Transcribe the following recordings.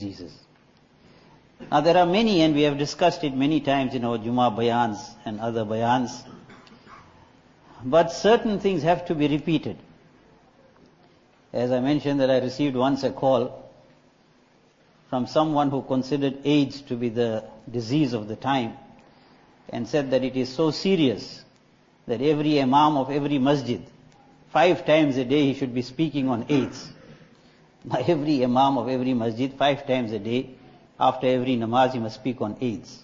diseases. Now there are many, and we have discussed it many times in our Jummah bayans and other bayans, but certain things have to be repeated. As I mentioned that I received once a call from someone who considered AIDS to be the disease of the time and said that it is so serious that every imam of every masjid, 5 times a day he should be speaking on AIDS. Now every imam of every masjid, 5 times a day, after every namaz he must speak on AIDS.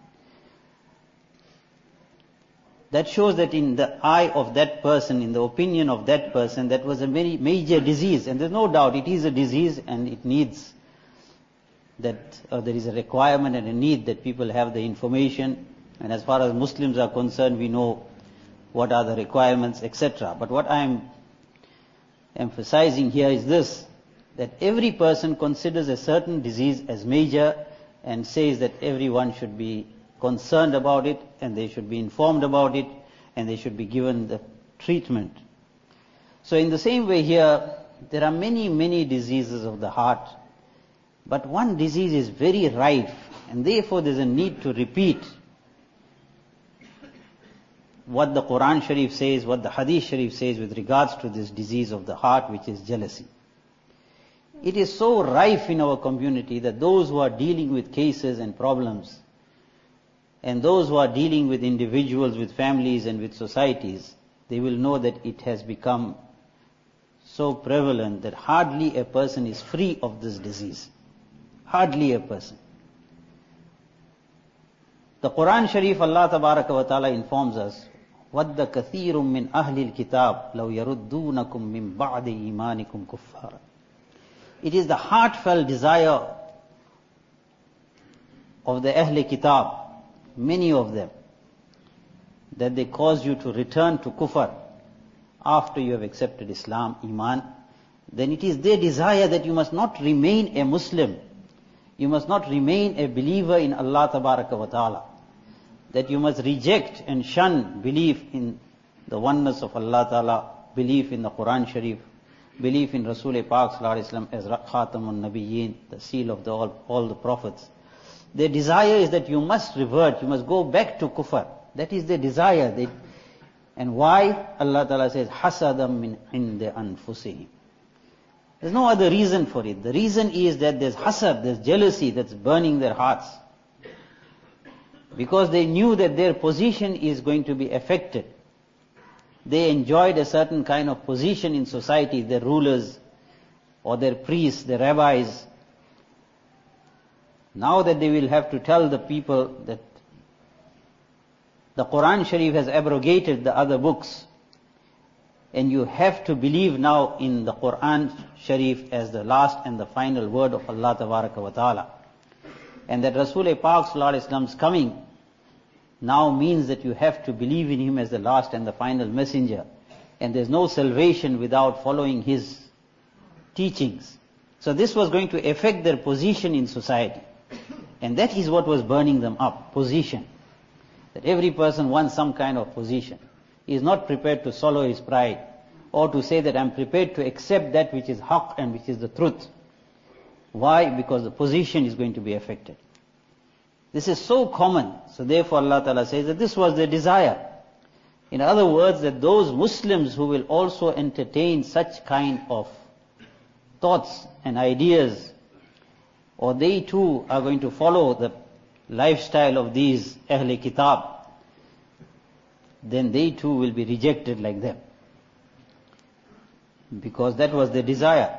That shows that in the eye of that person, in the opinion of that person, that was a very major disease. And there's no doubt it is a disease and it needs that, or there is a requirement and a need that people have the information. And as far as Muslims are concerned, we know what are the requirements, etc. But what I'm emphasizing here is this, that every person considers a certain disease as major and says that everyone should be concerned about it and they should be informed about it and they should be given the treatment. So in the same way here, there are many, many diseases of the heart, but one disease is very rife and therefore there's a need to repeat what the Quran Sharif says, what the Hadith Sharif says with regards to this disease of the heart, which is jealousy. It is so rife in our community that those who are dealing with cases and problems, and those who are dealing with individuals, with families and with societies, they will know that it has become so prevalent that hardly a person is free of this disease. Hardly a person. The Quran Sharif, Allah Tabaraka wa Ta'ala informs us, وَدَّ كَثِيرٌ مِّنْ أَهْلِ الْكِتَابِ لَوْ يَرُدُّونَكُمْ مِّن بَعْدِ إِيمَانِكُمْ كُفَّارًا. It is the heartfelt desire of the Ahl Kitab, many of them, that they cause you to return to kufr after you have accepted Islam, Iman. Then it is their desire that you must not remain a Muslim, you must not remain a believer in Allah Tabaraka wa Ta'ala, that you must reject and shun belief in the oneness of Allah Ta'ala, belief in the Quran Sharif, belief in Rasul Pak Sallallahu Alaihi Wasallam as Khatamun Nabiyyin, the seal of all the prophets. Their desire is that you must revert, you must go back to kufr. That is their desire. And why? Allah Ta'ala says, hasadam min inde anfusihim. There's no other reason for it. The reason is that there's hasad, there's jealousy that's burning their hearts. Because they knew that their position is going to be affected. They enjoyed a certain kind of position in society, their rulers or their priests, their rabbis. Now that they will have to tell the people that the Quran Sharif has abrogated the other books, and you have to believe now in the Quran Sharif as the last and the final word of Allah Tabaraka wa Ta'ala. And that Rasul Pak Sallallahu Alaihi Wasallam's coming now means that you have to believe in him as the last and the final messenger. And there's no salvation without following his teachings. So this was going to affect their position in society. And that is what was burning them up, position. That every person wants some kind of position. He is not prepared to swallow his pride or to say that I'm prepared to accept that which is haqq and which is the truth. Why? Because the position is going to be affected. This is so common. So therefore Allah Ta'ala says that this was their desire. In other words, that those Muslims who will also entertain such kind of thoughts and ideas, or they too are going to follow the lifestyle of these Ahl Kitab, then they too will be rejected like them. Because that was their desire.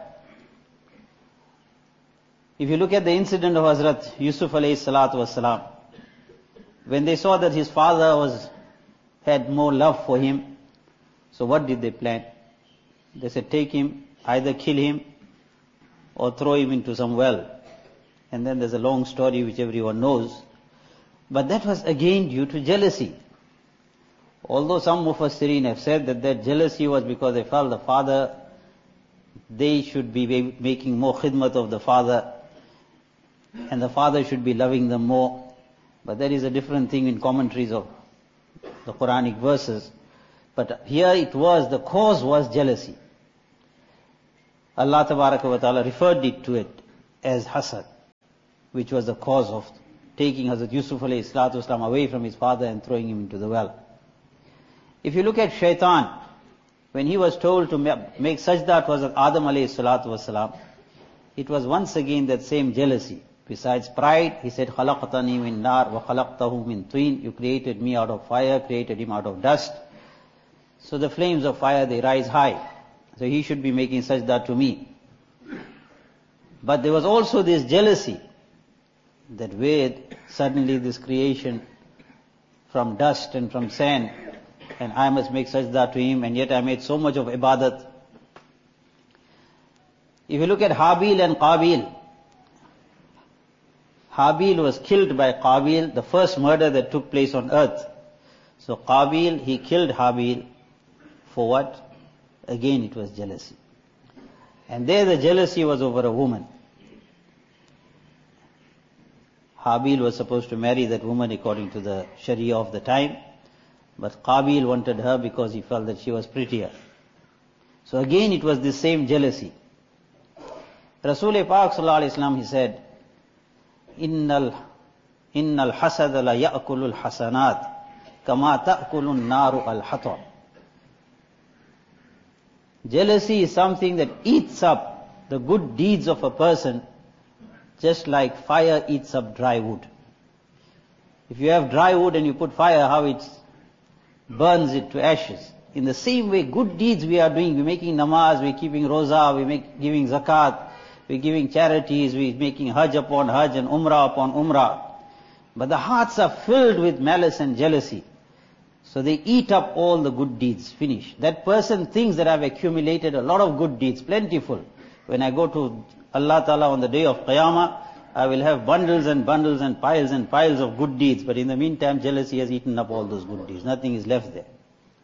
If you look at the incident of Hazrat Yusuf alayhi salatu wasalam, when they saw that his father had more love for him, so what did they plan? They said, take him, either kill him or throw him into some well. And then there's a long story which everyone knows. But that was again due to jealousy. Although some Mufassirin have said that their jealousy was because they felt the father, they should be making more khidmat of the father, and the father should be loving them more. But that is a different thing in commentaries of the Quranic verses. But here the cause was jealousy. Allah Tabaraka wa Ta'ala referred it to it as hasad. which was the cause of taking Hazrat Yusuf alayhi salatu wasalam away from his father and throwing him into the well. If you look at Shaitan, when he was told to make sajda to Hazrat Adam alayhi salatu wasalam, it was once again that same jealousy. Besides pride, he said, خَلَقْتَنِي مِن نَارٍ وَخَلَقْتَهُ مِن طِينٍ. You created me out of fire, created him out of dust. So the flames of fire, they rise high. So he should be making sajda to me. But there was also this jealousy, that where suddenly this creation from dust and from sand, and I must make sajda to him, and yet I made so much of ibadat. If you look at Habil and Qabil, Habil was killed by Qabil, the first murder that took place on earth. So Qabil, he killed Habil for what? Again it was jealousy. And there the jealousy was over a woman. Habil was supposed to marry that woman according to the Sharia of the time, but Qabil wanted her because he felt that she was prettier. So again it was the same jealousy. Rasul Pak sallallahu alaihi wasallam, he said, Innal hasada la ya'kulul hasanat kama ta'kulun naru al hatab. Jealousy is something that eats up the good deeds of a person, just like fire eats up dry wood. If you have dry wood and you put fire, how it burns it to ashes. In the same way, good deeds we are doing, we're making namaz, we're keeping roza, we're giving zakat, we're giving charities, we're making hajj upon hajj and umrah upon umrah. But the hearts are filled with malice and jealousy. So they eat up all the good deeds, finish. That person thinks that I've accumulated a lot of good deeds, plentiful. When I go to Allah Ta'ala on the day of Qiyamah, I will have bundles and bundles and piles of good deeds. But in the meantime, jealousy has eaten up all those good deeds. Nothing is left there.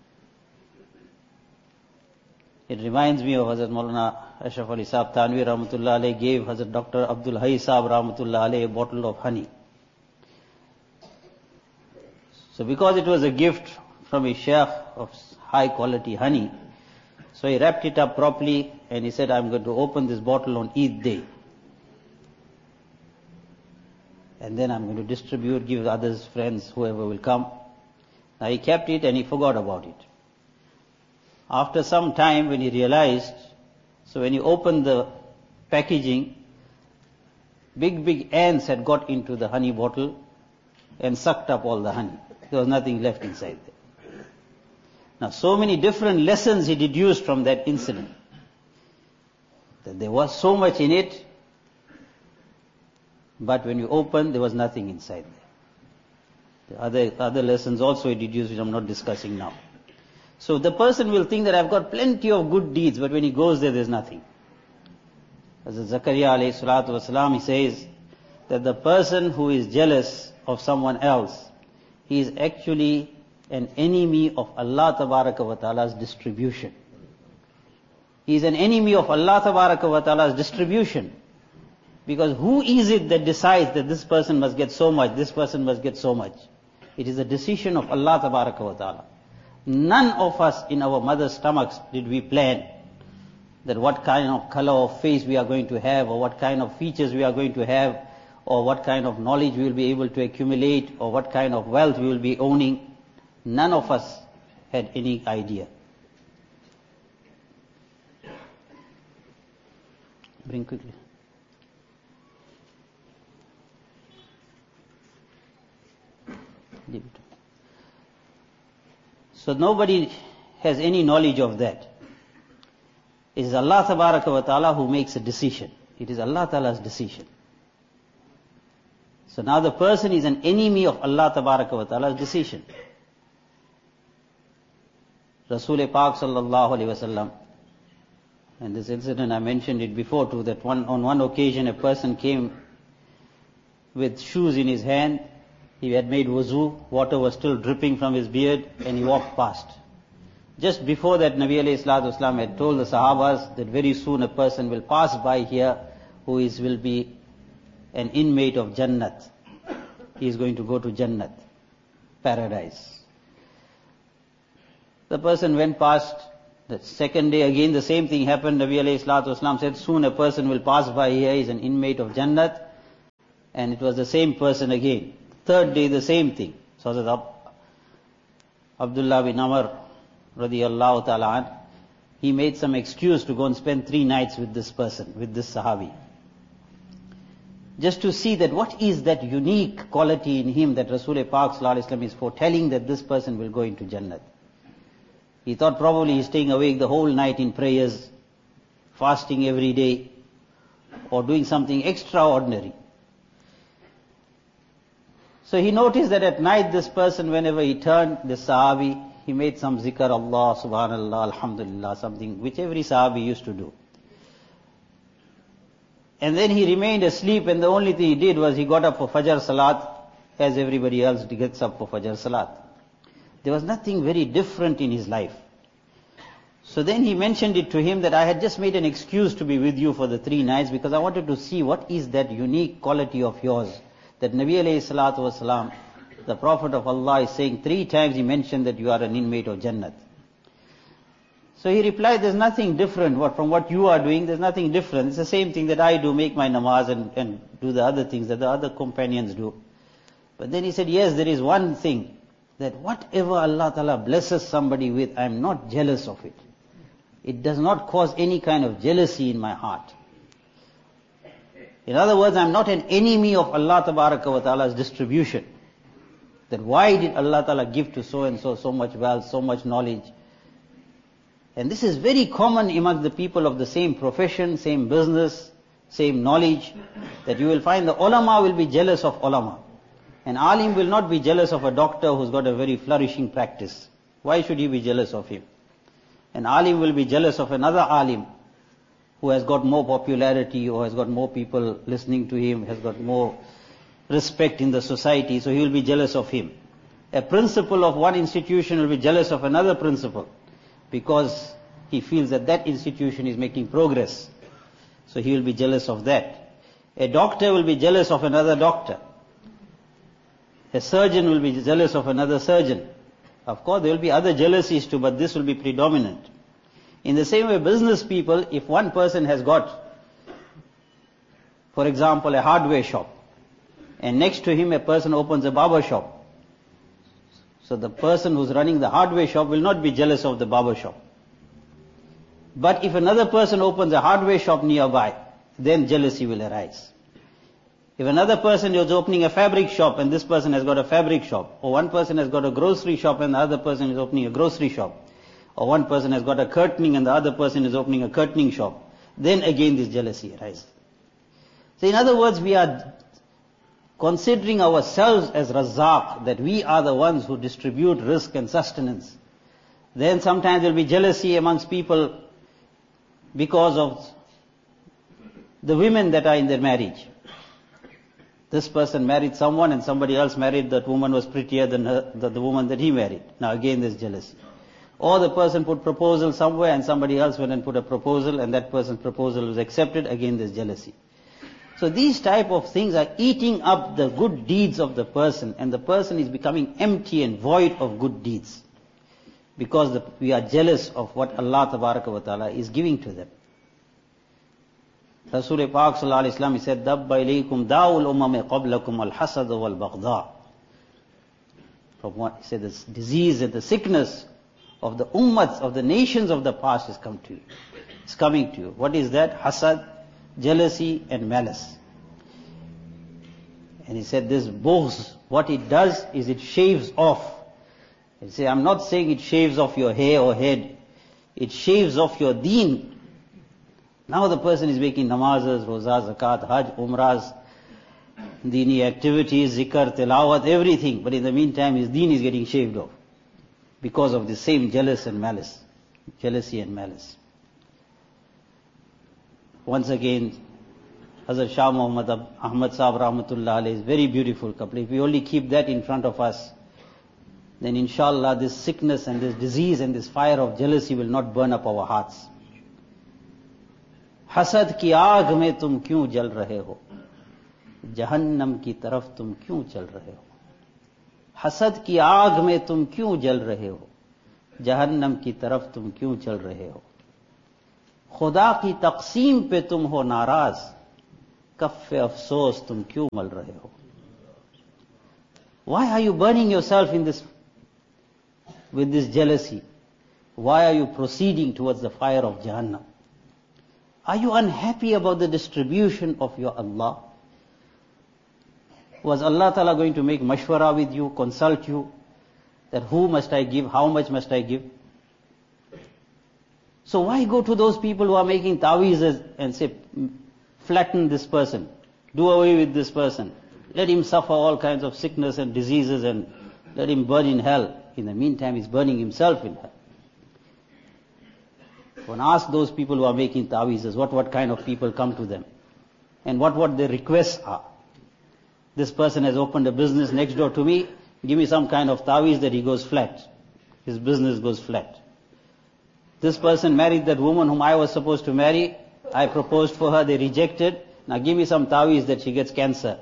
It reminds me of Hazrat Maulana Ashraf Ali Sahab Thanvi Rahmatullah Alayhi gave Hazrat Dr. Abdul Hai Sahab Rahmatullah Alayhi a bottle of honey. So because it was a gift from a sheikh of high quality honey, so he wrapped it up properly and he said, I'm going to open this bottle on Eid day. And then I'm going to distribute, give others, friends, whoever will come. Now he kept it and he forgot about it. After some time when he realized, so when he opened the packaging, big ants had got into the honey bottle and sucked up all the honey. There was nothing left inside there. Now so many different lessons he deduced from that incident. That there was so much in it, but when you opened, there was nothing inside there. The other lessons also he deduced, which I'm not discussing now. So the person will think that I've got plenty of good deeds, but when he goes there, there's nothing. As Zakaria alayhi salatu wasalam, he says that the person who is jealous of someone else, he is actually an enemy of Allah Tabaraka wa Ta'ala's distribution. He is an enemy of Allah Tabaraka wa Ta'ala's distribution. Because who is it that decides that this person must get so much, this person must get so much? It is a decision of Allah Tabaraka wa Ta'ala. None of us in our mother's stomachs did we plan that what kind of color of face we are going to have, or what kind of features we are going to have, or what kind of knowledge we will be able to accumulate, or what kind of wealth we will be owning. None of us had any idea. Bring quickly. Leave it. So nobody has any knowledge of that. It is Allah Tabaraka wa Ta'ala who makes a decision. It is Allah Ta'ala's decision. So now the person is an enemy of Allah Tabaraka wa Ta'ala's decision. Rasul Pak sallallahu alaihi wasallam, and this incident I mentioned it before too, that on one occasion a person came with shoes in his hand. He had made wuzu, water was still dripping from his beard, and he walked past. Just before that, Nabi alayhi salatu wasalam had told the Sahabas that very soon a person will pass by here who will be an inmate of Jannat. He is going to go to Jannat, paradise. The person went past. The second day again the same thing happened. Nabi alayhi salatu wasalam said, soon a person will pass by here, he is an inmate of Jannat. And it was the same person again. Third day, the same thing. So that Abdullah bin Amr, radiyallahu ta'ala an, he made some excuse to go and spend 3 nights with this person, with this Sahabi. Just to see that what is that unique quality in him that Rasul Pak Sallallahu Alaihi Wasallam is foretelling that this person will go into Jannat. He thought probably he's staying awake the whole night in prayers, fasting every day, or doing something extraordinary. So he noticed that at night this person, whenever he turned, this Sahabi, he made some zikr, Allah, Subhanallah, Alhamdulillah, something which every Sahabi used to do. And then he remained asleep, and the only thing he did was he got up for Fajr Salat, as everybody else gets up for Fajr Salat. There was nothing very different in his life. So then he mentioned it to him that I had just made an excuse to be with you for the 3 nights because I wanted to see what is that unique quality of yours. That Nabi alayhi salatu wasalam, the Prophet of Allah, is saying 3 times he mentioned that you are an inmate of Jannat. So he replied, there's nothing different from what you are doing, there's nothing different. It's the same thing that I do, make my namaz and do the other things that the other companions do. But then he said, yes, there is one thing, that whatever Allah Ta'ala blesses somebody with, I'm not jealous of it. It does not cause any kind of jealousy in my heart. In other words, I'm not an enemy of Allah Ta'ala's distribution. That why did Allah Ta'ala give to so and so much wealth, so much knowledge? And this is very common among the people of the same profession, same business, same knowledge, that you will find the ulama will be jealous of ulama. An alim will not be jealous of a doctor who's got a very flourishing practice. Why should he be jealous of him? An alim will be jealous of another alim who has got more popularity or has got more people listening to him, has got more respect in the society, so he will be jealous of him. A principal of one institution will be jealous of another principal because he feels that that institution is making progress. So he will be jealous of that. A doctor will be jealous of another doctor. A surgeon will be jealous of another surgeon. Of course, there will be other jealousies too, but this will be predominant. In the same way, business people, if one person has got, for example, a hardware shop, and next to him a person opens a barber shop, so the person who's running the hardware shop will not be jealous of the barber shop. But if another person opens a hardware shop nearby, then jealousy will arise. If another person is opening a fabric shop and this person has got a fabric shop, or one person has got a grocery shop and the other person is opening a grocery shop, or one person has got a curtaining and the other person is opening a curtaining shop, then again this jealousy arises. So in other words, we are considering ourselves as Razzaq, that we are the ones who distribute risk and sustenance. Then sometimes there will be jealousy amongst people because of the women that are in their marriage. This person married someone and somebody else married that woman was prettier than the woman that he married. Now again there's jealousy. Or the person put proposal somewhere and somebody else went and put a proposal and that person's proposal was accepted, again there's jealousy. So these type of things are eating up the good deeds of the person, and the person is becoming empty and void of good deeds. Because we are jealous of what Allah Ta'ala is giving to them. Rasul Pak Sallallahu Alaihi Wasallam, he said, Dabba ilaykum da'ul umami qablakum al-hasad wal-baghdha. From what he said, this disease and the sickness of the ummats, of the nations of the past has come to you. It's coming to you. What is that? Hasad, jealousy and malice. And he said this bughz, what it does is it shaves off. He said, I'm not saying it shaves off your hair or head. It shaves off your deen. Now the person is making namazas, rozas, zakat, hajj, umrahs, deeni activities, zikr, tilawat, everything. But in the meantime his deen is getting shaved off. Because of the same jealousy and malice. Once again, Hazrat Shah Muhammad Ahmad Sahib Rahmatullah Alayhi is very beautiful couple. If we only keep that in front of us, then inshallah this sickness and this disease and this fire of jealousy will not burn up our hearts. हसद की आग में तुम क्यों जल रहे हो, जहन्नम की तरफ तुम क्यों चल रहे हो। हसद की आग में तुम क्यों जल रहे हो, जहन्नम की तरफ तुम क्यों चल रहे हो। खुदा की तकसीम पे तुम हो नाराज, Kaffe afsos tum kyun mal rahe ho? Why are you burning yourself in this, with this jealousy? Why are you proceeding towards the fire of Jahannam? Are you unhappy about the distribution of your Allah? Was Allah Ta'ala going to make mashwara with you, consult you, that who must I give, how much must I give? So why go to those people who are making ta'weezes and say, flatten this person, do away with this person, let him suffer all kinds of sickness and diseases and let him burn in hell. In the meantime, he's burning himself in hell. When ask those people who are making ta'weezes, what kind of people come to them, and what their requests are. This person has opened a business next door to me, give me some kind of ta'weez that he goes flat. His business goes flat. This person married that woman whom I was supposed to marry, I proposed for her, they rejected, now give me some ta'weez that she gets cancer.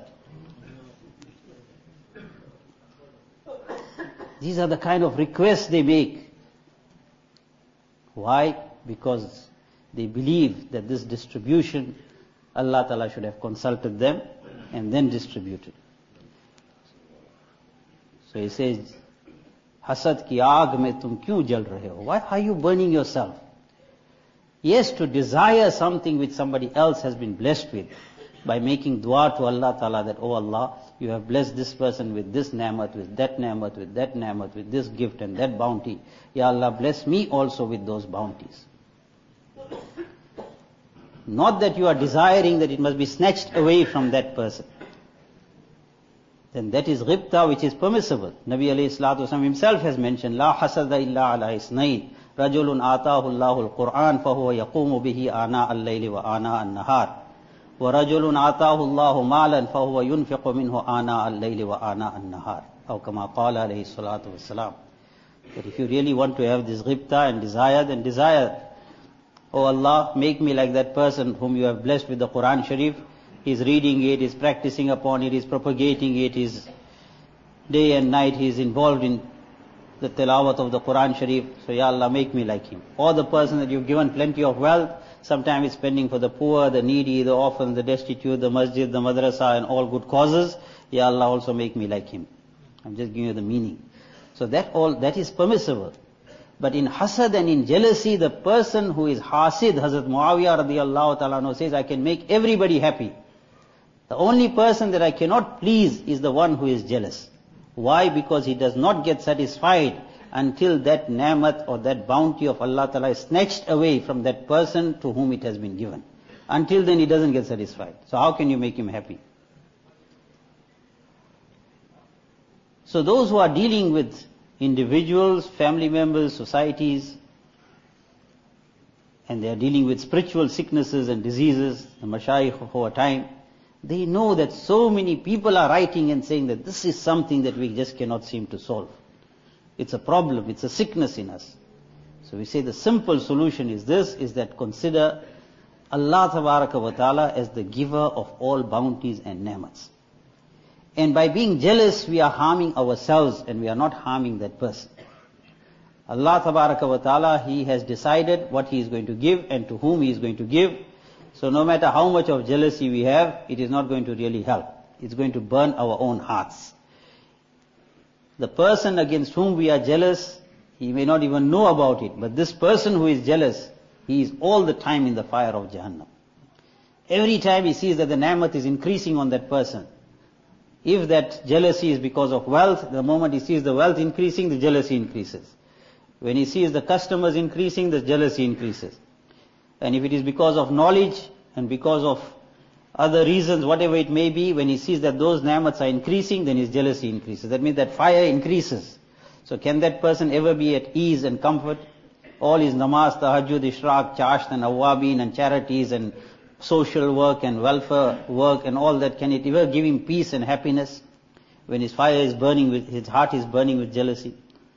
These are the kind of requests they make. Why? Because they believe that this distribution, Allah Ta'ala should have consulted them and then distributed. So he says, Hasad ki aag mein tum kyun jal rahe ho? Why are you burning yourself? Yes, to desire something which somebody else has been blessed with, by making dua to Allah Ta'ala that, oh Allah, you have blessed this person with this ni'mat, with that ni'mat, with that ni'mat, with this gift and that bounty. Ya Allah, bless me also with those bounties. Not that you are desiring that it must be snatched away from that person. Then that is ghibta which is permissible. Nabi alayhi salatu wasallam himself has mentioned, La hasada illa ala isnayn, rajulun atahu Allahu al-Qur'an, fahuwa yaqumu bihi ana al-layli wa ana al-nahar. وَرَجُلٌ آتَاهُ اللَّهُ مَالًا فَهُوَ يُنْفِقُ مِنْهُ آنَاءَ اللَّيْلِ وَآنَاءَ النَّهَارِ أو كما قال عليه الصلاة والسلام. But if you really want to have this ghibta and desire, then desire, oh Allah, make me like that person whom you have blessed with the Quran Sharif. He's reading it, he's practicing upon it, he's propagating it, he's day and night, he's involved in the tilawat of the Quran Sharif. So Ya Allah, make me like him. Or the person that you've given plenty of wealth, sometimes it's spending for the poor, the needy, the orphan, the destitute, the masjid, the madrasa, and all good causes. Ya Allah, also make me like him. I'm just giving you the meaning. So that is permissible. But in hasad and in jealousy, the person who is hasid, Hazrat Muawiyah radiyallahu ta'ala anhu says, I can make everybody happy. The only person that I cannot please is the one who is jealous. Why? Because he does not get satisfied until that ni'mat or that bounty of Allah Ta'ala is snatched away from that person to whom it has been given. Until then he doesn't get satisfied. So how can you make him happy? So those who are dealing with individuals, family members, societies, and they are dealing with spiritual sicknesses and diseases, the mashayikh of our time, they know that so many people are writing and saying that this is something that we just cannot seem to solve. It's a problem, it's a sickness in us. So we say the simple solution is this, is that consider Allah Tabaraka wa Ta'ala as the giver of all bounties and ni'mats. And by being jealous, we are harming ourselves and we are not harming that person. Allah Tabaraka wa Ta'ala, He has decided what He is going to give and to whom He is going to give. So no matter how much of jealousy we have, it is not going to really help. It's going to burn our own hearts. The person against whom we are jealous, he may not even know about it, but this person who is jealous, he is all the time in the fire of Jahannam. Every time he sees that the ni'mat is increasing on that person, if that jealousy is because of wealth, the moment he sees the wealth increasing, the jealousy increases. When he sees the customers increasing, the jealousy increases. And if it is because of knowledge and because of other reasons, whatever it may be, when he sees that those ni'mats are increasing, then his jealousy increases. That means that fire increases. So can that person ever be at ease and comfort? All his namaz, tahajjud, ishraq, chasht and awabin and charities and social work and welfare work and all that, can it ever give him peace and happiness when his fire is burning with, his heart is burning with jealousy?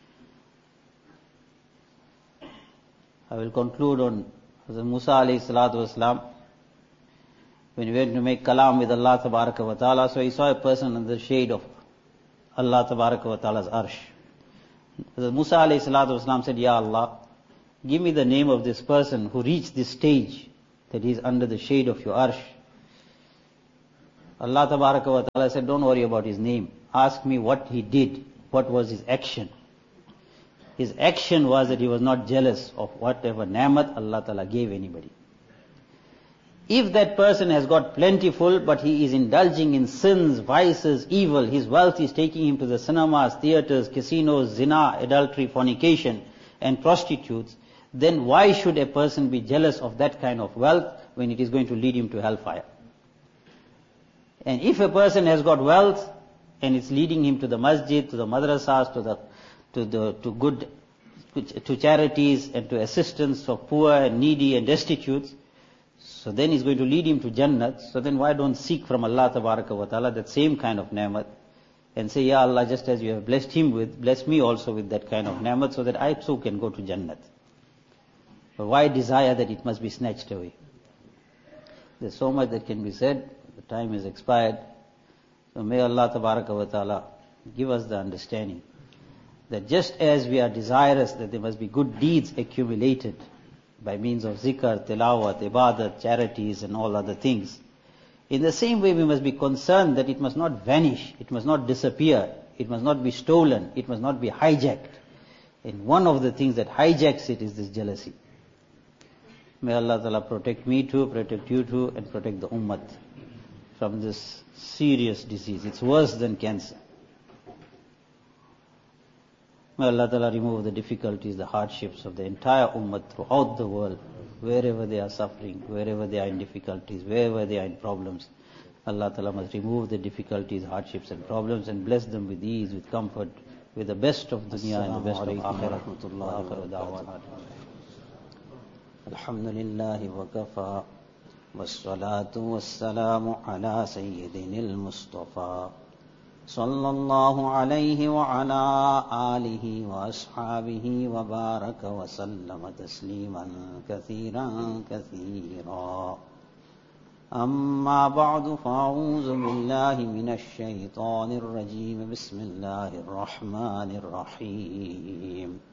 I will conclude on Hazrat Musa alayhi salatu wasalam. When he went to make kalam with Allah Tabaraka wa Ta'ala, so he saw a person under the shade of Allah Tabaraka wa Ta'ala's arsh. Hazrat Musa alayhi salatu wasalam said, Ya Allah, give me the name of this person who reached this stage that he is under the shade of your arsh. Allah Tabaraka wa Ta'ala said, don't worry about his name. Ask me what he did. What was his action? His action was that he was not jealous of whatever ni'mat Allah Ta'ala gave anybody. If that person has got plentiful, but he is indulging in sins, vices, evil, his wealth is taking him to the cinemas, theaters, casinos, zina, adultery, fornication, and prostitutes, then why should a person be jealous of that kind of wealth when it is going to lead him to hellfire? And if a person has got wealth and it's leading him to the masjid, to the madrasas, to charities and to assistance for poor and needy and destitutes, so then it's going to lead him to Jannat. So then why don't seek from Allah Tabaraka wa Ta'ala that same kind of ni'mat and say, Ya Allah, just as you have blessed him with, bless me also with that kind of ni'mat so that I too can go to Jannat. But why desire that it must be snatched away? There's so much that can be said. The time is expired. So may Allah Tabaraka wa Ta'ala give us the understanding that just as we are desirous that there must be good deeds accumulated by means of zikr, tilawat, ibadat, charities and all other things, in the same way we must be concerned that it must not vanish, it must not disappear, it must not be stolen, it must not be hijacked. And one of the things that hijacks it is this jealousy. May Allah Ta'ala protect me too, protect you too, and protect the ummah from this serious disease. It's worse than cancer. May Allah Ta'ala remove the difficulties, the hardships of the entire ummah throughout the world, wherever they are suffering, wherever they are in difficulties, wherever they are in problems. Allah Ta'ala must remove the difficulties, hardships and problems and bless them with ease, with comfort, with the best of dunya and the best of akhirah. Alhamdulillah wa kafa wassalatu wassalamu ala sayyidina al-Mustafa sallallahu alayhi wa ala alihi wa ashabihi wa baraka wa sallama tasliman kathiran kathira. Amma ba'du, fa'udhu billahi minash shaytanir rajim. Bismillahir rahmanir rahim.